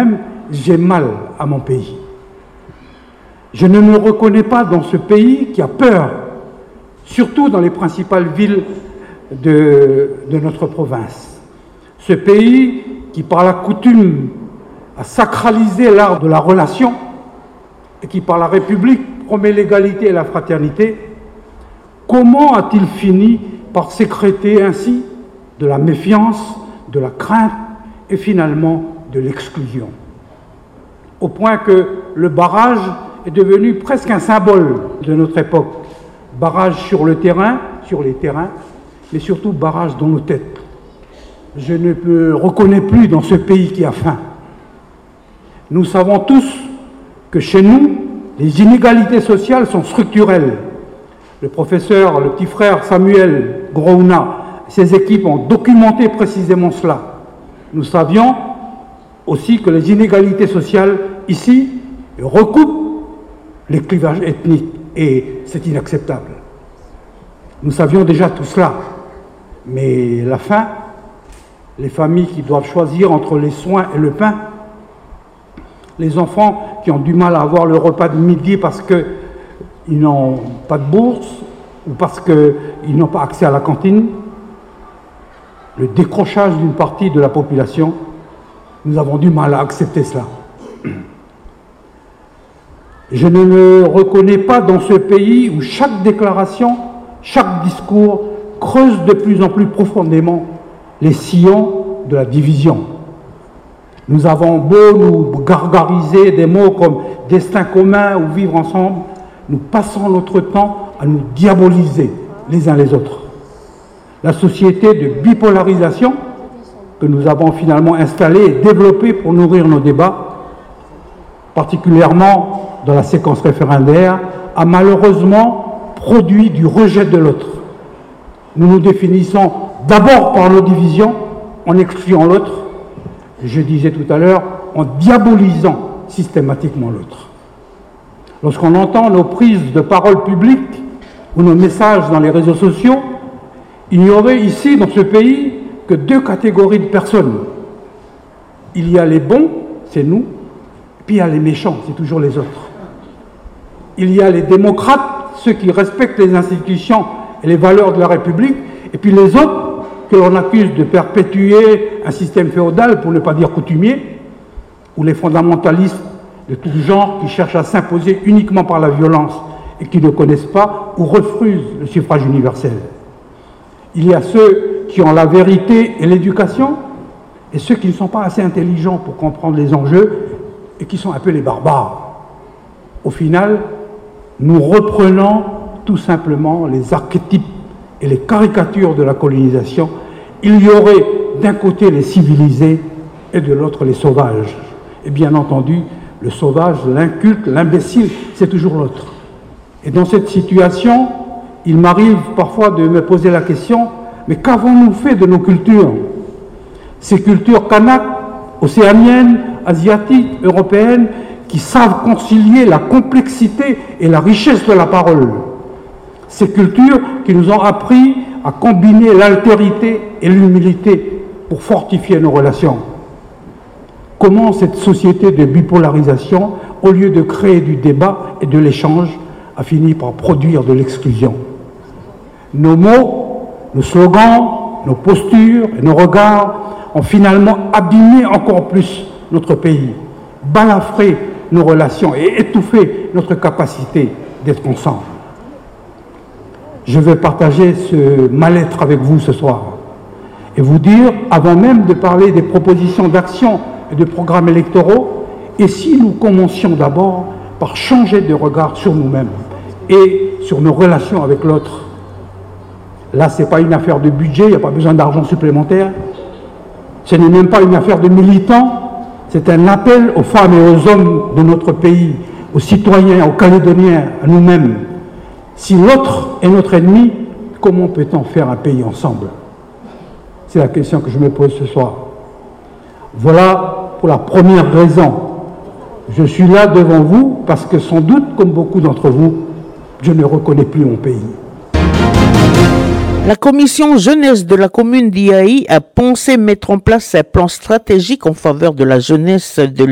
moi-même, j'ai mal à mon pays. Je ne me reconnais pas dans ce pays qui a peur, surtout dans les principales villes de notre province. Ce pays qui, par la coutume, a sacralisé l'art de la relation et qui, par la République, promet l'égalité et la fraternité, comment a-t-il fini par sécréter ainsi de la méfiance, de la crainte et finalement de l'exclusion? Au point que le barrage est devenu presque un symbole de notre époque. Barrage sur le terrain, sur les terrains, mais surtout barrage dans nos têtes. Je ne me reconnais plus dans ce pays qui a faim. Nous savons tous que chez nous, les inégalités sociales sont structurelles. Le professeur, le petit frère Samuel Grouna, ses équipes ont documenté précisément cela. Nous savions aussi que les inégalités sociales, ici, recoupent les clivages ethniques et c'est inacceptable. Nous savions déjà tout cela, mais la faim, les familles qui doivent choisir entre les soins et le pain, les enfants qui ont du mal à avoir le repas de midi parce qu'ils n'ont pas de bourse ou parce qu'ils n'ont pas accès à la cantine, le décrochage d'une partie de la population, nous avons du mal à accepter cela. Je ne me reconnais pas dans ce pays où chaque déclaration, chaque discours creuse de plus en plus profondément les sillons de la division. Nous avons beau nous gargariser des mots comme destin commun ou vivre ensemble, nous passons notre temps à nous diaboliser les uns les autres. La société de bipolarisation que nous avons finalement installée et développée pour nourrir nos débats, particulièrement dans la séquence référendaire, a malheureusement produit du rejet de l'autre. Nous nous définissons d'abord par nos divisions, en excluant l'autre, je disais tout à l'heure, en diabolisant systématiquement l'autre. Lorsqu'on entend nos prises de parole publiques ou nos messages dans les réseaux sociaux, il n'y aurait ici, dans ce pays, que deux catégories de personnes. Il y a les bons, c'est nous, puis il y a les méchants, c'est toujours les autres. Il y a les démocrates, ceux qui respectent les institutions et les valeurs de la République, et puis les autres que l'on accuse de perpétuer un système féodal, pour ne pas dire coutumier, ou les fondamentalistes de tout genre qui cherchent à s'imposer uniquement par la violence et qui ne connaissent pas ou refusent le suffrage universel. Il y a ceux qui ont la vérité et l'éducation, et ceux qui ne sont pas assez intelligents pour comprendre les enjeux et qui sont un peu les barbares. Au final, nous reprenons tout simplement les archétypes et les caricatures de la colonisation. Il y aurait d'un côté les civilisés et de l'autre les sauvages. Et bien entendu, le sauvage, l'inculte, l'imbécile, c'est toujours l'autre. Et dans cette situation, il m'arrive parfois de me poser la question, mais qu'avons-nous fait de nos cultures? Ces cultures kanaks, océaniennes, asiatiques, européennes, qui savent concilier la complexité et la richesse de la parole. Ces cultures qui nous ont appris à combiner l'altérité et l'humilité pour fortifier nos relations. Comment cette société de bipolarisation, au lieu de créer du débat et de l'échange, a fini par produire de l'exclusion? Nos mots, nos slogans, nos postures et nos regards ont finalement abîmé encore plus notre pays, balafré nos relations et étouffé notre capacité d'être ensemble. Je vais partager ce mal-être avec vous ce soir et vous dire, avant même de parler des propositions d'action et de programmes électoraux, et si nous commencions d'abord par changer de regard sur nous-mêmes et sur nos relations avec l'autre. Là, ce n'est pas une affaire de budget, il n'y a pas besoin d'argent supplémentaire. Ce n'est même pas une affaire de militants, c'est un appel aux femmes et aux hommes de notre pays, aux citoyens, aux Calédoniens, à nous-mêmes. Si l'autre est notre ennemi, comment peut-on faire un pays ensemble? C'est la question que je me pose ce soir. Voilà pour la première raison. Je suis là devant vous parce que sans doute, comme beaucoup d'entre vous, je ne reconnais plus mon pays. La commission jeunesse de la commune d'Iaï a pensé mettre en place un plan stratégique en faveur de la jeunesse de